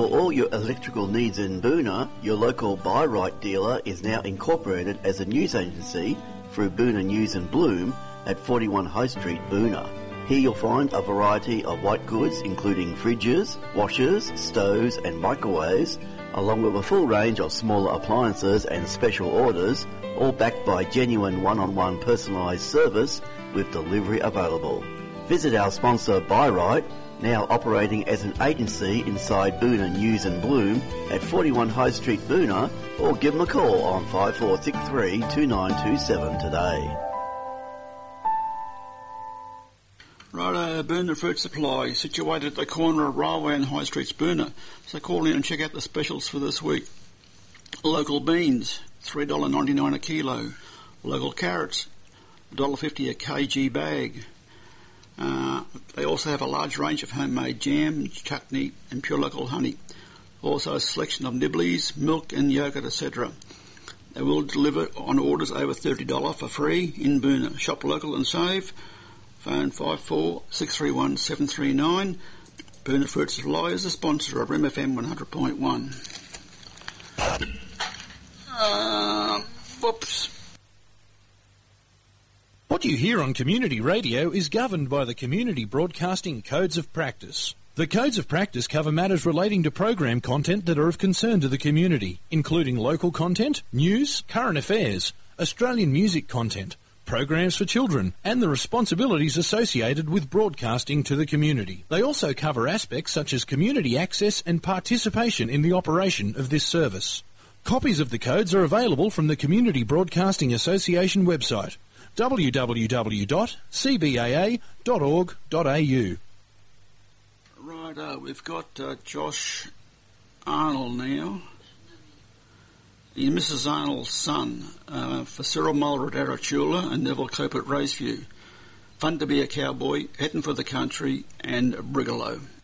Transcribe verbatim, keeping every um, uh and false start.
For all your electrical needs in Boona, your local Buy Right dealer is now incorporated as a news agency through Boona News and Bloom at forty-one High Street, Boona. Here you'll find a variety of white goods including fridges, washers, stoves and microwaves, along with a full range of smaller appliances and special orders, all backed by genuine one-on-one personalised service with delivery available. Visit our sponsor Buy Right, now operating as an agency inside Boona News and Bloom at forty-one High Street, Boona, or give them a call on five four six three, two nine two seven today. Righto, Boona Fruit Supply, situated at the corner of Railway and High Streets, Boona. So call in and check out the specials for this week. Local beans, three dollars ninety-nine a kilo. Local carrots, one dollar fifty a kg bag. Uh, they also have a large range of homemade jam, chutney and pure local honey. Also a selection of nibblies, milk and yogurt, et cetera. They will deliver on orders over thirty dollars for free in Boona. Shop local and save. Phone five four six three one seven three nine. Boona Fruit Supply is a sponsor of R M F M one hundred point one. Uh, whoops. What you hear on community radio is governed by the Community Broadcasting Codes of Practice. The Codes of Practice cover matters relating to program content that are of concern to the community, including local content, news, current affairs, Australian music content, programs for children, and the responsibilities associated with broadcasting to the community. They also cover aspects such as community access and participation in the operation of this service. Copies of the codes are available from the Community Broadcasting Association website, w w w dot c b a a dot org dot a u. Right, uh, we've got uh, Josh Arnold now. He's Missus Arnold's son uh, for Cyril Mulder at Arachula and Neville Cope at Raceview. Fun to be a cowboy, heading for the country and Brigalow.